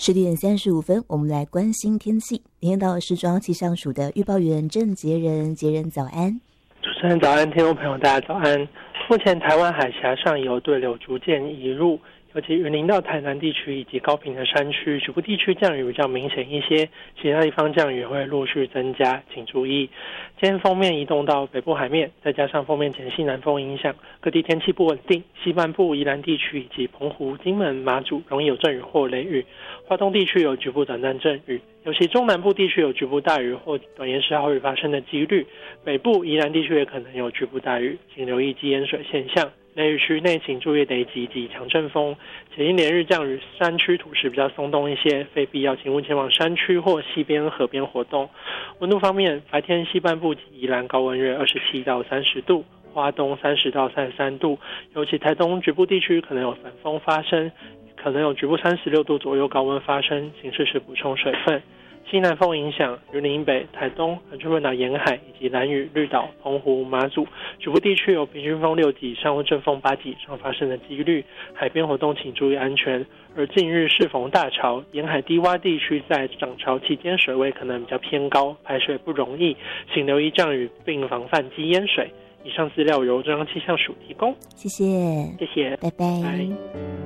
10点35分，我们来关心天气。听到的是中央气象署的预报员郑杰仁，杰仁早安。 主持人早安，听众朋友大家早安。目前台湾海峡上游对流逐渐移入，尤其云林到台南地区以及高屏的山区，局部地区降雨比较明显一些，其他地方降雨会陆续增加，请注意。今天锋面移动到北部海面，再加上锋面前西南风影响，各地天气不稳定，西半部宜兰地区以及澎湖、金门、马祖容易有阵雨或雷雨，花东地区有局部短暂阵雨，尤其中南部地区有局部大雨或短延时豪雨发生的几率，北部宜兰地区也可能有局部大雨，请留意积淹水现象。雷雨区内请注意雷击及强阵风，且因连日降雨，山区土势比较松动一些，非必要请勿前往山区或溪边、河边活动。温度方面，白天西半部及宜兰高温约27到30度，花东30到33度，尤其台东局部地区可能有反风发生，可能有局部36度左右高温发生，请适时补充水分。西南风影响云林北、台东、恒春半岛沿海以及兰屿、绿岛、澎湖、马祖局部地区有平均风6级以上或阵风8级以上发生的几率，海边活动请注意安全。而近日适逢大潮，沿海低洼地区在涨潮期间水位可能比较偏高，排水不容易，请留意降雨并防范积淹水。以上资料由中央气象署提供。 谢谢， 谢谢， 拜拜。 拜。